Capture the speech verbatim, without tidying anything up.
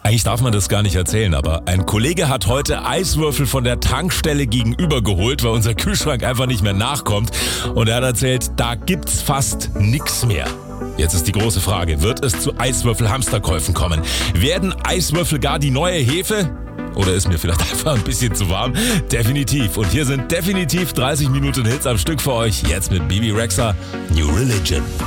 Eigentlich darf man das gar nicht erzählen, aber ein Kollege hat heute Eiswürfel von der Tankstelle gegenüber geholt, weil unser Kühlschrank einfach nicht mehr nachkommt. Und er hat erzählt, da gibt's fast nix mehr. Jetzt ist die große Frage, wird es zu Eiswürfel-Hamsterkäufen kommen? Werden Eiswürfel gar die neue Hefe? Oder ist mir vielleicht einfach ein bisschen zu warm? Definitiv. Und hier sind definitiv dreißig Minuten Hits am Stück für euch. Jetzt mit Bebe Rexha, New Religion.